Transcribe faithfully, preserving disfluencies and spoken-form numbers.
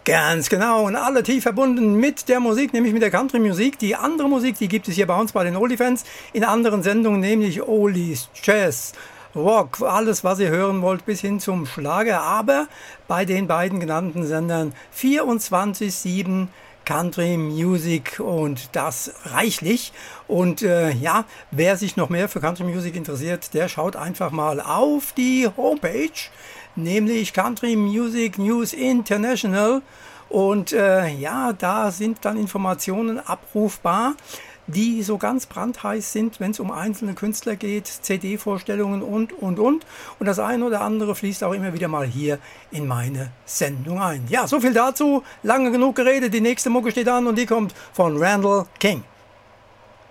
Ganz genau, und alle tief verbunden mit der Musik, nämlich mit der Country-Musik. Die andere Musik, die gibt es hier bei uns bei den Oldie-Fans in anderen Sendungen, nämlich Oldies, Jazz, Rock, alles, was ihr hören wollt, bis hin zum Schlager. Aber bei den beiden genannten Sendern vierundzwanzig sieben Country Music und das reichlich. Und äh, ja, wer sich noch mehr für Country Music interessiert, der schaut einfach mal auf die Homepage, nämlich Country Music News International. Und äh, ja, da sind dann Informationen abrufbar, die so ganz brandheiß sind, wenn es um einzelne Künstler geht, C D-Vorstellungen und, und, und. Und das eine oder andere fließt auch immer wieder mal hier in meine Sendung ein. Ja, so viel dazu. Lange genug geredet. Die nächste Mucke steht an und die kommt von Randall King.